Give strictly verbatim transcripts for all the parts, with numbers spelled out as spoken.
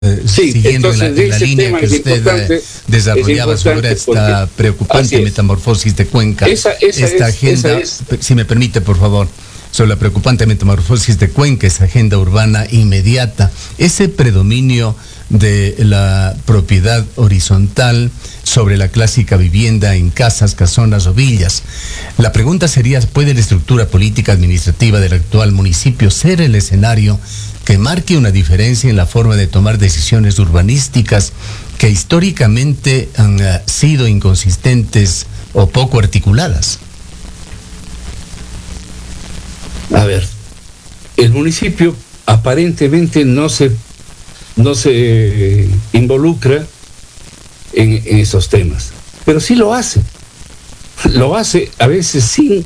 Eh, sí, siguiendo entonces, en la, en la línea que usted eh, desarrollaba sobre esta preocupante metamorfosis de Cuenca, esa, esa esta es, agenda, esa es. si me permite, por favor, sobre la preocupante metamorfosis de Cuenca, esa agenda urbana inmediata, ese predominio de la propiedad horizontal sobre la clásica vivienda en casas, casonas o villas. La pregunta sería, ¿puede la estructura política administrativa del actual municipio ser el escenario que marque una diferencia en la forma de tomar decisiones urbanísticas que históricamente han uh, sido inconsistentes o poco articuladas? A ver, el municipio aparentemente no se, no se eh, involucra en, en esos temas, pero sí lo hace. Lo hace a veces sin...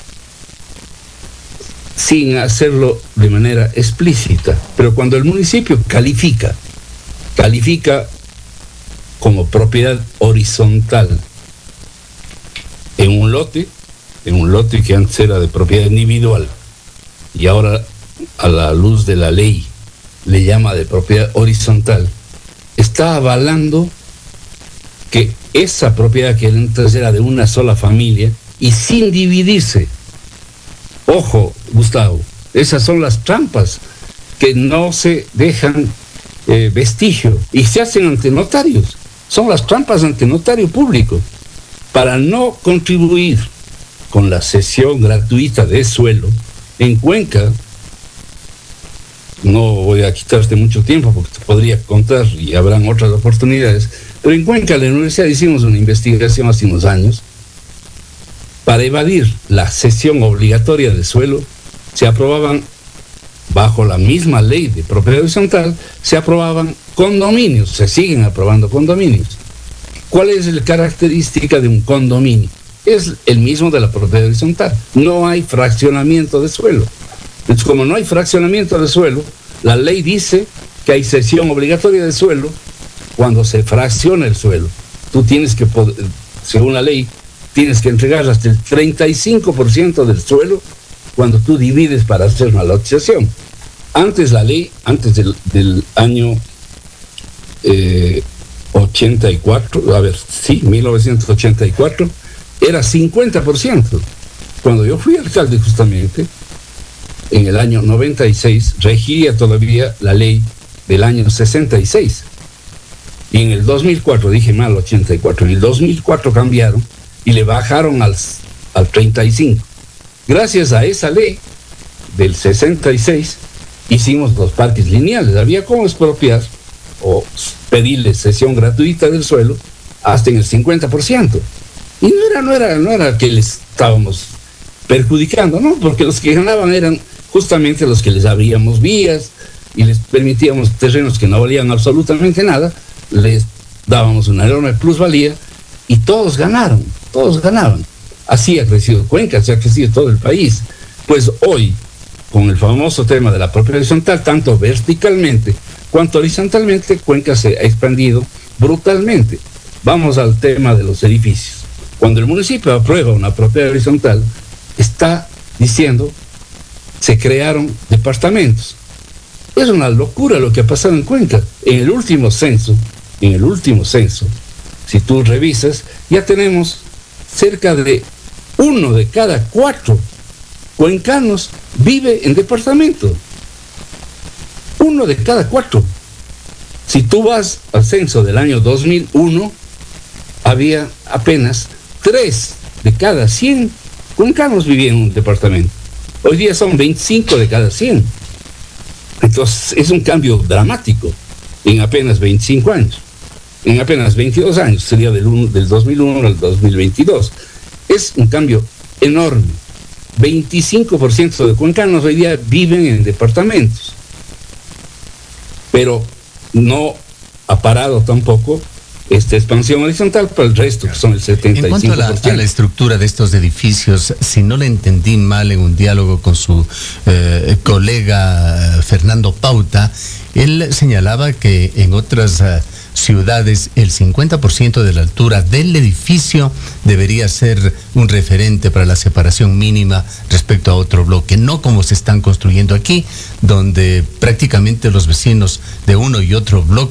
sin hacerlo de manera explícita, pero cuando el municipio califica, califica como propiedad horizontal en un lote, en un lote que antes era de propiedad individual y ahora a la luz de la ley le llama de propiedad horizontal, está avalando que esa propiedad que entonces era de una sola familia y sin dividirse. Ojo, Gustavo, esas son las trampas que no se dejan eh, vestigio y se hacen ante notarios. Son las trampas ante notario público para no contribuir con la cesión gratuita de suelo. En Cuenca, no voy a quitarte mucho tiempo porque te podría contar y habrán otras oportunidades, pero en Cuenca, en la universidad, hicimos una investigación hace unos años. Para evadir la cesión obligatoria de suelo, se aprobaban, bajo la misma ley de propiedad horizontal, se aprobaban condominios, se siguen aprobando condominios. ¿Cuál es la característica de un condominio? Es el mismo de la propiedad horizontal. No hay fraccionamiento de suelo. Entonces, como no hay fraccionamiento de suelo, la ley dice que hay cesión obligatoria de suelo cuando se fracciona el suelo. Tú tienes que, según la ley, tienes que entregar hasta el treinta y cinco por ciento del suelo cuando tú divides para hacer una lotización. Antes la ley, antes del, del año eh, ochenta y cuatro, a ver, sí, mil novecientos ochenta y cuatro, era cincuenta por ciento. Cuando yo fui alcalde justamente, en el año noventa y seis, regía todavía la ley del año sesenta y seis. Y en el dos mil cuatro, dije mal, ochenta y cuatro, en el dos mil cuatro cambiaron y le bajaron al, al treinta y cinco. Gracias a esa ley del sesenta y seis hicimos los parques lineales. Había cómo expropiar o pedirle cesión gratuita del suelo hasta en el cincuenta por ciento. Y no era, no era, no era que les estábamos perjudicando, ¿no? Porque los que ganaban eran justamente los que les abríamos vías y les permitíamos terrenos que no valían absolutamente nada, les dábamos una enorme plusvalía y todos ganaron, todos ganaban. Así ha crecido Cuenca, así ha crecido todo el país. Pues hoy, con el famoso tema de la propiedad horizontal, tanto verticalmente cuanto horizontalmente, Cuenca se ha expandido brutalmente. Vamos al tema de los edificios. Cuando el municipio aprueba una propiedad horizontal, está diciendo, se crearon departamentos. Es una locura lo que ha pasado en Cuenca. En el último censo, en el último censo, si tú revisas, ya tenemos cerca de uno de cada cuatro cuencanos vive en departamento. Uno de cada cuatro. Si tú vas al censo del año dos mil uno, había apenas tres de cada cien cuencanos vivían en un departamento. Hoy día son veinticinco de cada cien. Entonces es un cambio dramático en apenas veinticinco años. En apenas veintidós años, sería del, uno, del dos mil uno al dos mil veintidós. Es un cambio enorme. veinticinco por ciento de cuencanos hoy día viven en departamentos. Pero no ha parado tampoco esta expansión horizontal para el resto, que son el setenta y cinco por ciento. En cuanto a la, a la estructura de estos edificios, si no le entendí mal en un diálogo con su eh, colega Fernando Pauta, él señalaba que en otras uh, ciudades, el cincuenta por ciento de la altura del edificio debería ser un referente para la separación mínima respecto a otro bloque, no como se están construyendo aquí, donde prácticamente los vecinos de uno y otro bloque